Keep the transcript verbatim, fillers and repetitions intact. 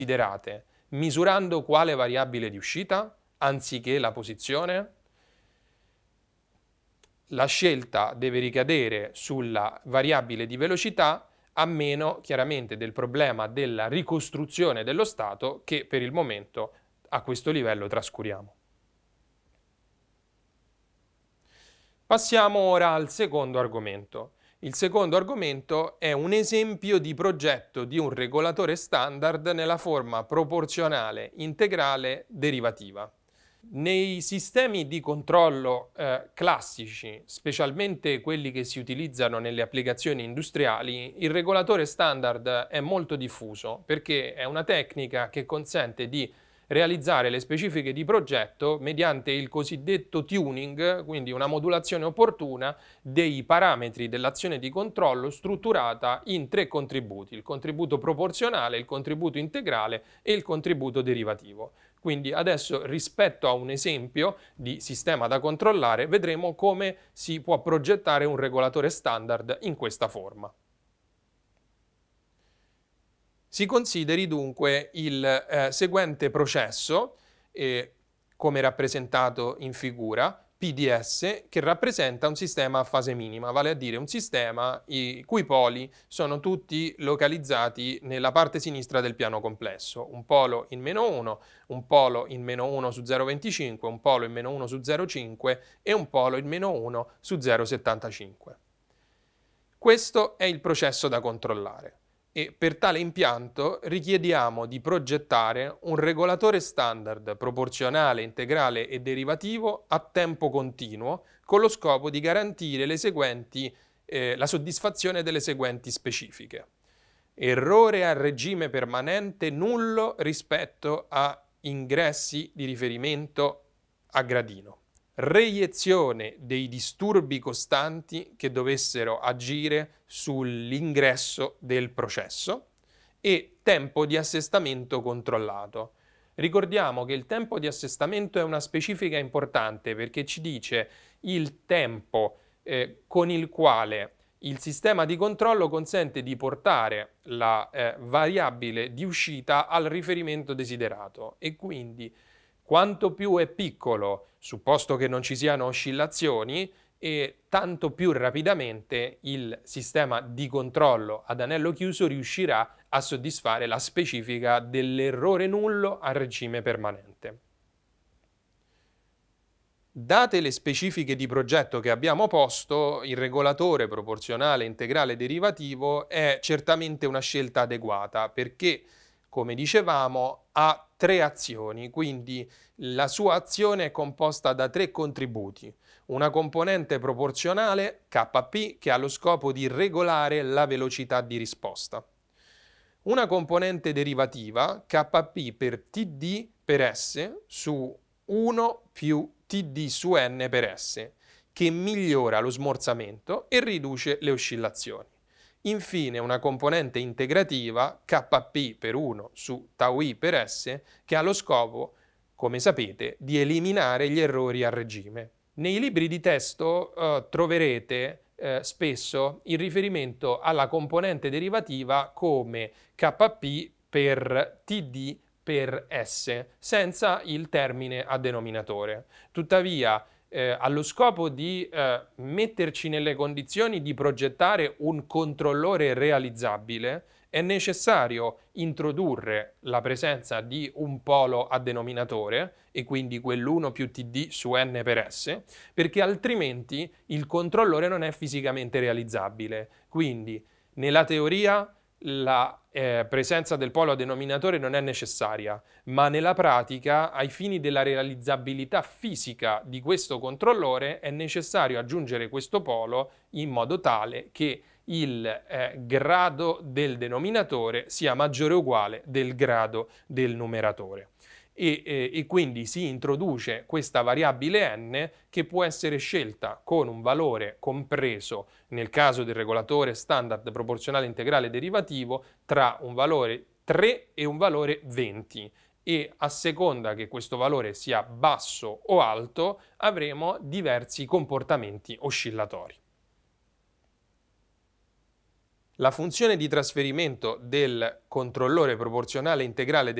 desiderate, misurando quale variabile di uscita, anziché la posizione? La scelta deve ricadere sulla variabile di velocità, a meno chiaramente del problema della ricostruzione dello stato che per il momento a questo livello trascuriamo. Passiamo ora al secondo argomento. Il secondo argomento è un esempio di progetto di un regolatore standard nella forma proporzionale, integrale, derivativa. Nei sistemi di controllo eh, classici, specialmente quelli che si utilizzano nelle applicazioni industriali, il regolatore standard è molto diffuso perché è una tecnica che consente di realizzare le specifiche di progetto mediante il cosiddetto tuning, quindi una modulazione opportuna dei parametri dell'azione di controllo strutturata in tre contributi: il contributo proporzionale, il contributo integrale e il contributo derivativo. Quindi adesso, rispetto a un esempio di sistema da controllare, vedremo come si può progettare un regolatore standard in questa forma. Si consideri dunque il eh, seguente processo, eh, come rappresentato in figura, P D S, che rappresenta un sistema a fase minima, vale a dire un sistema i cui poli sono tutti localizzati nella parte sinistra del piano complesso, un polo in meno uno, un polo in meno uno su zero virgola venticinque, un polo in meno uno su zero virgola cinque e un polo in meno uno su zero virgola settantacinque. Questo è il processo da controllare. E per tale impianto richiediamo di progettare un regolatore standard proporzionale, integrale e derivativo a tempo continuo con lo scopo di garantire le seguenti, eh, la soddisfazione delle seguenti specifiche. Errore a regime permanente nullo rispetto a ingressi di riferimento a gradino. Reiezione dei disturbi costanti che dovessero agire sull'ingresso del processo e tempo di assestamento controllato. Ricordiamo che il tempo di assestamento è una specifica importante perché ci dice il tempo eh, con il quale il sistema di controllo consente di portare la eh, variabile di uscita al riferimento desiderato e quindi quanto più è piccolo, supposto che non ci siano oscillazioni, e tanto più rapidamente il sistema di controllo ad anello chiuso riuscirà a soddisfare la specifica dell'errore nullo a regime permanente. Date le specifiche di progetto che abbiamo posto, il regolatore proporzionale, integrale, derivativo è certamente una scelta adeguata perché, come dicevamo, ha tre azioni, quindi la sua azione è composta da tre contributi. Una componente proporzionale, K P, che ha lo scopo di regolare la velocità di risposta. Una componente derivativa, K P per T D per S su uno più T D su N per S, che migliora lo smorzamento e riduce le oscillazioni. Infine una componente integrativa, K P per uno su tau I per S, che ha lo scopo, come sapete, di eliminare gli errori a regime. Nei libri di testo eh, troverete eh, spesso il riferimento alla componente derivativa come K P per T D per S, senza il termine a denominatore. Tuttavia, Eh, allo scopo di eh, metterci nelle condizioni di progettare un controllore realizzabile, è necessario introdurre la presenza di un polo a denominatore, e quindi quell'uno più T D su N per S, perché altrimenti il controllore non è fisicamente realizzabile. Quindi, nella teoria, la eh, presenza del polo a denominatore non è necessaria, ma nella pratica, ai fini della realizzabilità fisica di questo controllore, è necessario aggiungere questo polo in modo tale che il eh, grado del denominatore sia maggiore o uguale del grado del numeratore. E, eh, e quindi si introduce questa variabile n che può essere scelta con un valore compreso, nel caso del regolatore standard proporzionale integrale derivativo, tra un valore tre e un valore venti, e a seconda che questo valore sia basso o alto avremo diversi comportamenti oscillatori. La funzione di trasferimento del controllore proporzionale integrale